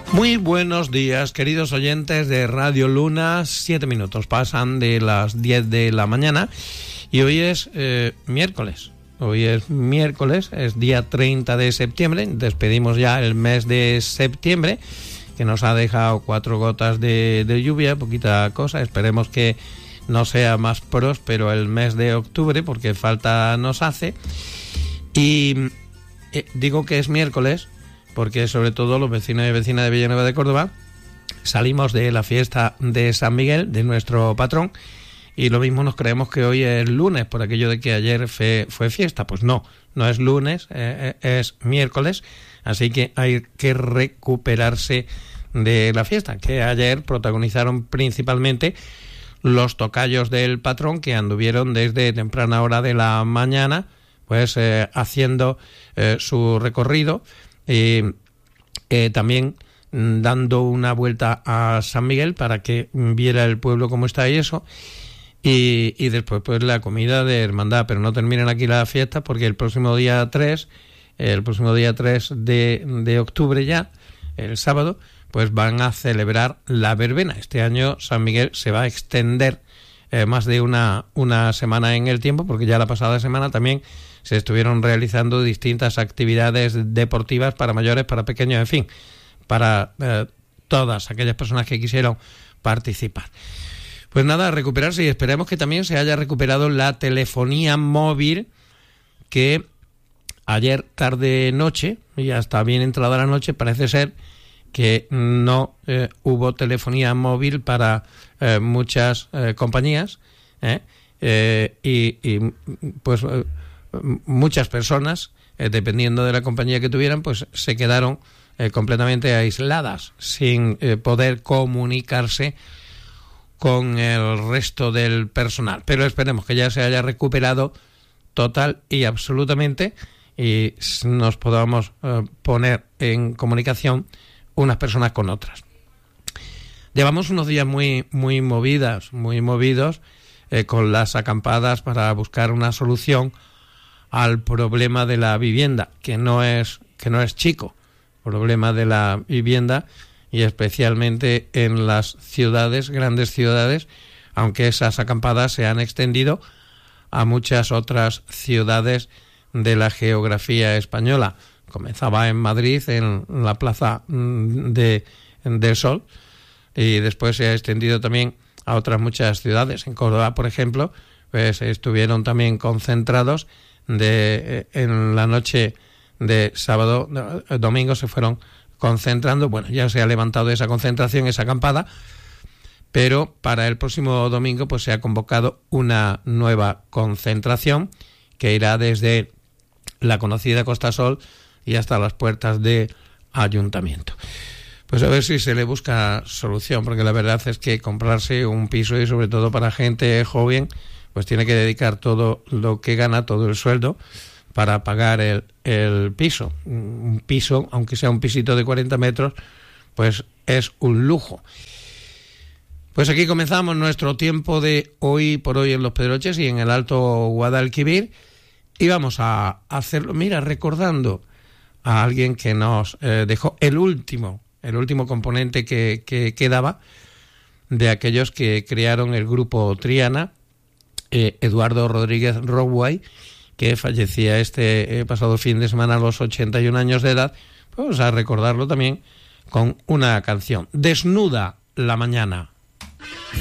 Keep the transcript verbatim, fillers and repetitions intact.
Muy buenos días, queridos oyentes de Radio Luna. Siete minutos pasan de las diez de la mañana y hoy es eh, miércoles. Hoy es miércoles, es día treinta de septiembre. Despedimos ya el mes de septiembre, que nos ha dejado cuatro gotas de, de lluvia, poquita cosa. Esperemos que no sea más próspero el mes de octubre, porque falta nos hace. Y eh, digo que es miércoles porque sobre todo los vecinos y vecinas de Villanueva de Córdoba salimos de la fiesta de San Miguel, de nuestro patrón, y lo mismo nos creemos que hoy es lunes, por aquello de que ayer fue, fue fiesta. Pues no, no es lunes, eh, es miércoles, así que hay que recuperarse de la fiesta, que ayer protagonizaron principalmente los tocayos del patrón, que anduvieron desde temprana hora de la mañana, pues eh, haciendo eh, su recorrido, y eh, también dando una vuelta a San Miguel para que viera el pueblo cómo está y eso, y, y después pues la comida de hermandad. Pero no terminan aquí las fiestas, porque el próximo día tres, el próximo día tres de, de octubre ya, el sábado, pues van a celebrar la verbena. Este año San Miguel se va a extender eh, más de una, una semana en el tiempo, porque ya la pasada semana también se estuvieron realizando distintas actividades deportivas para mayores, para pequeños, en fin, para eh, todas aquellas personas que quisieron participar. Pues nada, a recuperarse, y esperemos que también se haya recuperado la telefonía móvil, que ayer tarde-noche, y hasta bien entrada la noche, parece ser que no eh, hubo telefonía móvil para eh, muchas eh, compañías, ¿eh? Eh, y, y pues eh, muchas personas, eh, dependiendo de la compañía que tuvieran, pues se quedaron eh, completamente aisladas, sin eh, poder comunicarse con el resto del personal. Pero esperemos que ya se haya recuperado total y absolutamente, y nos podamos eh, poner en comunicación unas personas con otras. Llevamos unos días muy, muy movidas, muy movidos, eh, con las acampadas para buscar una solución al problema de la vivienda, que no es, que no es chico, problema de la vivienda, y especialmente en las ciudades, grandes ciudades, aunque esas acampadas se han extendido a muchas otras ciudades de la geografía española. Comenzaba en Madrid, en la Plaza de, del Sol, y después se ha extendido también a otras muchas ciudades. En Córdoba, por ejemplo, pues estuvieron también concentrados de en la noche de sábado, domingo, se fueron concentrando. Bueno, ya se ha levantado esa concentración, esa acampada, pero para el próximo domingo pues se ha convocado una nueva concentración que irá desde la conocida Costa Sol y hasta las puertas del ayuntamiento. Pues a ver si se le busca solución, porque la verdad es que comprarse un piso, y sobre todo para gente joven, pues tiene que dedicar todo lo que gana, todo el sueldo, para pagar el, el piso. Un piso, aunque sea un pisito de cuarenta metros, pues es un lujo. Pues aquí comenzamos nuestro tiempo de hoy por hoy en Los Pedroches y en el Alto Guadalquivir, y vamos a hacerlo, mira, recordando a alguien que nos eh, dejó el último, el último componente que, que quedaba de aquellos que crearon el grupo Triana, eh, Eduardo Rodríguez Roway, que fallecía este eh, pasado fin de semana a los ochenta y un años de edad. Pues a recordarlo también con una canción, Desnuda la mañana.